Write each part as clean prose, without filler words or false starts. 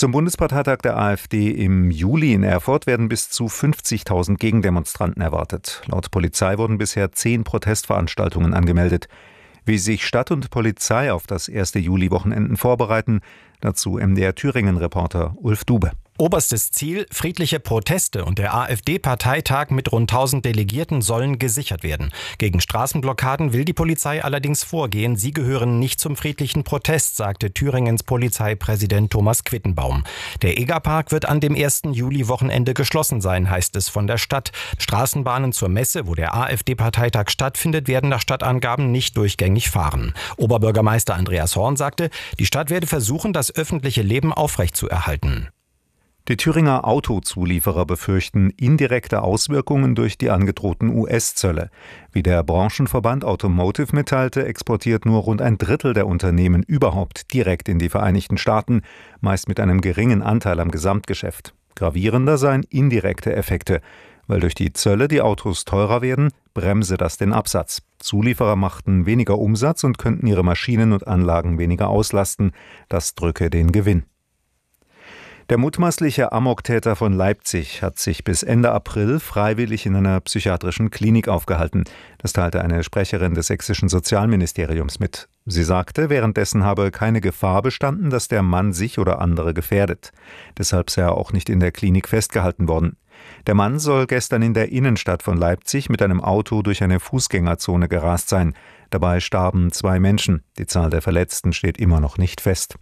Zum Bundesparteitag der AfD im Juli in Erfurt werden bis zu 50.000 Gegendemonstranten erwartet. Laut Polizei wurden bisher 10 Protestveranstaltungen angemeldet. Wie sich Stadt und Polizei auf das erste Juli-Wochenenden vorbereiten, dazu MDR Thüringen-Reporter Ulf Dube. Oberstes Ziel: friedliche Proteste und der AfD-Parteitag mit rund 1000 Delegierten sollen gesichert werden. Gegen Straßenblockaden will die Polizei allerdings vorgehen. Sie gehören nicht zum friedlichen Protest, sagte Thüringens Polizeipräsident Thomas Quittenbaum. Der Egerpark wird an dem 1. Juli-Wochenende geschlossen sein, heißt es von der Stadt. Straßenbahnen zur Messe, wo der AfD-Parteitag stattfindet, werden nach Stadtangaben nicht durchgängig fahren. Oberbürgermeister Andreas Horn sagte, die Stadt werde versuchen, das öffentliche Leben aufrechtzuerhalten. Die Thüringer Autozulieferer befürchten indirekte Auswirkungen durch die angedrohten US-Zölle. Wie der Branchenverband Automotive mitteilte, exportiert nur rund ein Drittel der Unternehmen überhaupt direkt in die Vereinigten Staaten, meist mit einem geringen Anteil am Gesamtgeschäft. Gravierender seien indirekte Effekte. Weil durch die Zölle die Autos teurer werden, bremse das den Absatz. Zulieferer machten weniger Umsatz und könnten ihre Maschinen und Anlagen weniger auslasten. Das drücke den Gewinn. Der mutmaßliche Amoktäter von Leipzig hat sich bis Ende April freiwillig in einer psychiatrischen Klinik aufgehalten. Das teilte eine Sprecherin des sächsischen Sozialministeriums mit. Sie sagte, währenddessen habe keine Gefahr bestanden, dass der Mann sich oder andere gefährdet. Deshalb sei er auch nicht in der Klinik festgehalten worden. Der Mann soll gestern in der Innenstadt von Leipzig mit einem Auto durch eine Fußgängerzone gerast sein. Dabei starben 2 Menschen. Die Zahl der Verletzten steht immer noch nicht fest.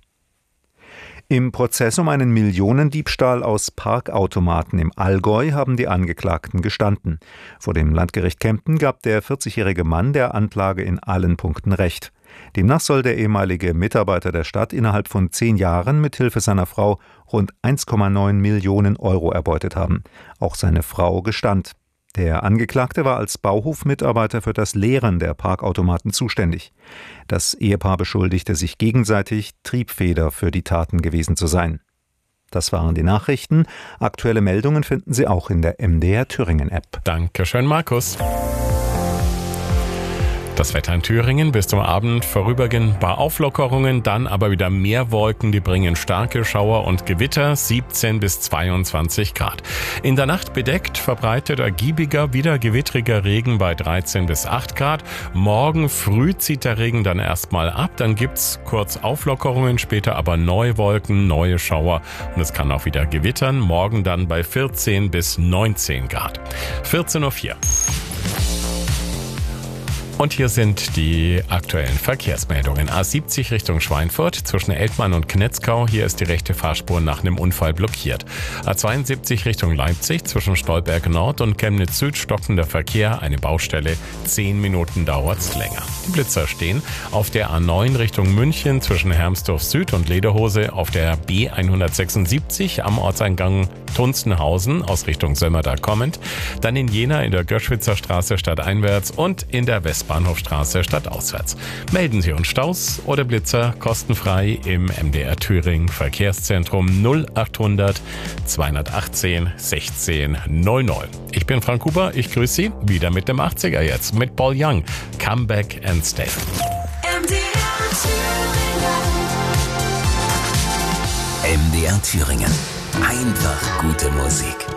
Im Prozess um einen Millionendiebstahl aus Parkautomaten im Allgäu haben die Angeklagten gestanden. Vor dem Landgericht Kempten gab der 40-jährige Mann der Anklage in allen Punkten recht. Demnach soll der ehemalige Mitarbeiter der Stadt innerhalb von 10 Jahren mit Hilfe seiner Frau rund 1,9 Millionen Euro erbeutet haben. Auch seine Frau gestand. Der Angeklagte war als Bauhofmitarbeiter für das Leeren der Parkautomaten zuständig. Das Ehepaar beschuldigte sich gegenseitig, Triebfeder für die Taten gewesen zu sein. Das waren die Nachrichten. Aktuelle Meldungen finden Sie auch in der MDR Thüringen-App. Dankeschön, Markus. Das Wetter in Thüringen bis zum Abend vorübergehend bei Auflockerungen, dann aber wieder mehr Wolken, die bringen starke Schauer und Gewitter, 17 bis 22 Grad. In der Nacht bedeckt, verbreitet ergiebiger, wieder gewittriger Regen bei 13 bis 8 Grad. Morgen früh zieht der Regen dann erstmal ab, dann gibt's kurz Auflockerungen, später aber neue Wolken, neue Schauer und es kann auch wieder gewittern. Morgen dann bei 14 bis 19 Grad. 14:04 Uhr. Und hier sind die aktuellen Verkehrsmeldungen. A70 Richtung Schweinfurt zwischen Eltmann und Knetzkau. Hier ist die rechte Fahrspur nach einem Unfall blockiert. A72 Richtung Leipzig zwischen Stolberg Nord und Chemnitz Süd stockender Verkehr. Eine Baustelle. 10 Minuten dauert's länger. Die Blitzer stehen auf der A9 Richtung München zwischen Hermsdorf Süd und Lederhose, auf der B176 am Ortseingang Tunstenhausen aus Richtung Sömmerda kommend. Dann in Jena in der Göschwitzer Straße stadteinwärts und in der Westbahnhofstraße stadtauswärts. Melden Sie uns Staus oder Blitzer kostenfrei im MDR Thüringen Verkehrszentrum 0800 218 16 00. Ich bin Frank Huber, ich grüße Sie wieder mit dem 80er jetzt, mit Paul Young. Come Back and Stay. MDR Thüringen. Einfach gute Musik.